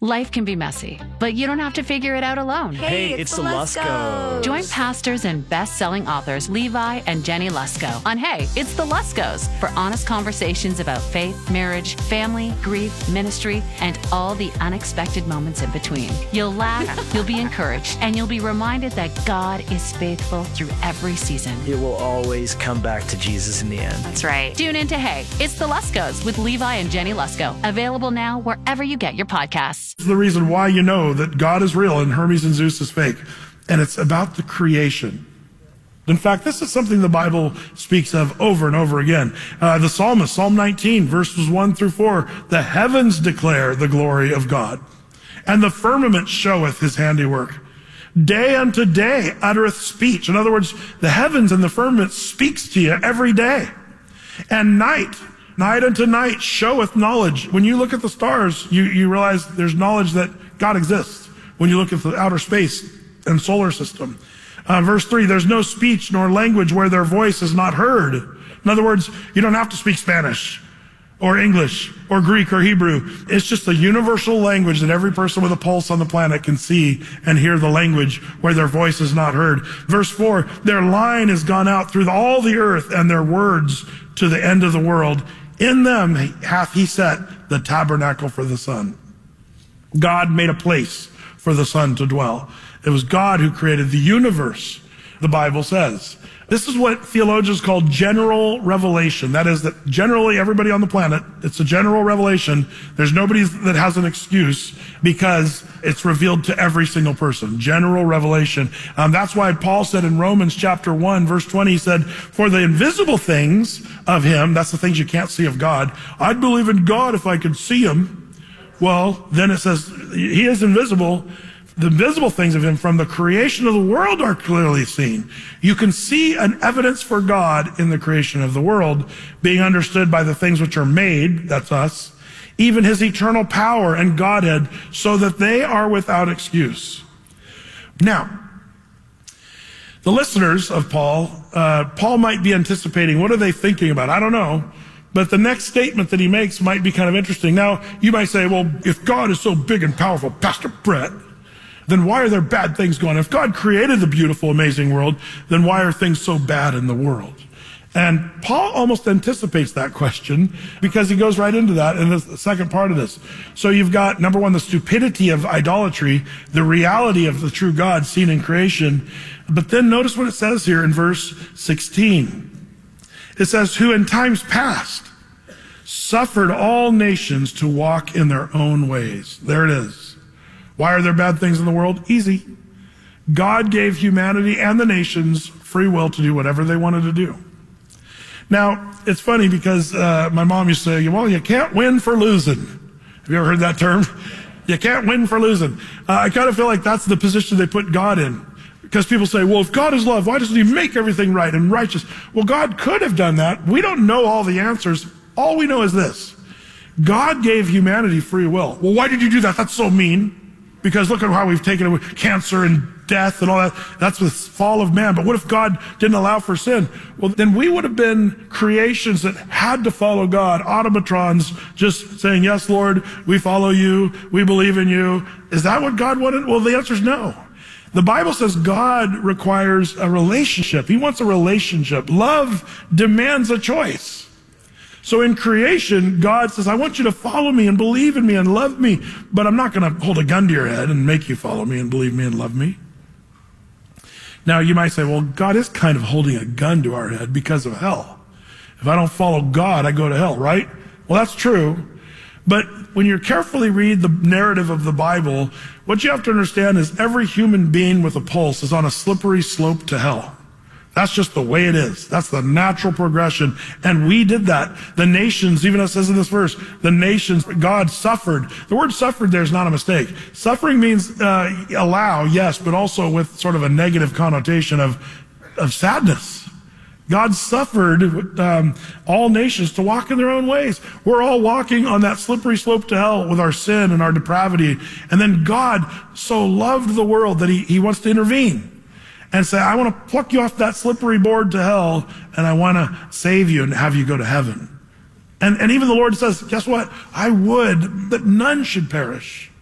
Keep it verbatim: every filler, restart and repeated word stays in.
Life can be messy, but you don't have to figure it out alone. Hey, it's, it's the Luskos. Join pastors and best-selling authors Levi and Jenny Lusko on Hey, It's the Luskos for honest conversations about faith, marriage, family, grief, ministry, and all the unexpected moments in between. You'll laugh, you'll be encouraged, and you'll be reminded that God is faithful through every season. It will always come back to Jesus in the end. That's right. Tune in to Hey, It's the Luskos with Levi and Jenny Lusko. Available now wherever you get your podcasts. This is the reason why you know that God is real and Hermes and Zeus is fake. And it's about the creation. In fact, this is something the Bible speaks of over and over again. Uh, the psalmist, Psalm nineteen, verses one through four, the heavens declare the glory of God, and the firmament showeth his handiwork. Day unto day uttereth speech. In other words, the heavens and the firmament speaks to you every day. And night, night unto night showeth knowledge. When you look at the stars, you, you realize there's knowledge that God exists. When you look at the outer space and solar system. Uh, verse three, there's no speech nor language where their voice is not heard. In other words, you don't have to speak Spanish or English or Greek or Hebrew. It's just a universal language that every person with a pulse on the planet can see and hear the language where their voice is not heard. Verse four, their line has gone out through all the earth and their words to the end of the world. In them hath he set the tabernacle for the sun. God made a place for the sun to dwell. It was God who created the universe, the Bible says. This is what theologians call general revelation. That is that generally everybody on the planet, it's a general revelation. There's nobody that has an excuse because it's revealed to every single person. General revelation. Um, that's why Paul said in Romans chapter one, verse twenty, he said, for the invisible things of him, that's the things you can't see of God, I'd believe in God if I could see him. Well, then it says he is invisible. The visible things of him from the creation of the world are clearly seen. You can see an evidence for God in the creation of the world being understood by the things which are made, that's us, even his eternal power and Godhead, so that they are without excuse. Now, the listeners of Paul, uh, Paul might be anticipating, what are they thinking about? I don't know. But the next statement that he makes might be kind of interesting. Now, you might say, well, if God is so big and powerful, Pastor Brett, then why are there bad things going on? If God created the beautiful, amazing world, then why are things so bad in the world? And Paul almost anticipates that question because he goes right into that in the second part of this. So you've got, number one, the stupidity of idolatry, the reality of the true God seen in creation. But then notice what it says here in verse sixteen. It says, who in times past suffered all nations to walk in their own ways. There it is. Why are there bad things in the world? Easy. God gave humanity and the nations free will to do whatever they wanted to do. Now, it's funny because uh, my mom used to say, well, you can't win for losing. Have you ever heard that term? You can't win for losing. Uh, I kind of feel like that's the position they put God in. Because people say, well, if God is love, why doesn't he make everything right and righteous? Well, God could have done that. We don't know all the answers. All we know is this. God gave humanity free will. Well, why did you do that? That's so mean. Because look at how we've taken away cancer and death and all that. That's the fall of man. But what if God didn't allow for sin? Well, then we would have been creations that had to follow God, automatrons just saying, yes, Lord, we follow you, we believe in you. Is that what God wanted? Well, the answer is no. The Bible says God requires a relationship. He wants a relationship. Love demands a choice. So in creation, God says, I want you to follow me and believe in me and love me, but I'm not going to hold a gun to your head and make you follow me and believe me and love me. Now, you might say, well, God is kind of holding a gun to our head because of hell. If I don't follow God, I go to hell, right? Well, that's true. But when you carefully read the narrative of the Bible, what you have to understand is every human being with a pulse is on a slippery slope to hell. That's just the way it is. That's the natural progression. And we did that. The nations, even as it says in this verse, the nations, God suffered. The word suffered there is not a mistake. Suffering means uh, allow, yes, but also with sort of a negative connotation of, of sadness. God suffered um, all nations to walk in their own ways. We're all walking on that slippery slope to hell with our sin and our depravity. And then God so loved the world that he, he wants to intervene and say, I want to pluck you off that slippery board to hell, and I want to save you and have you go to heaven. And, and even the Lord says, guess what? I would that none should perish.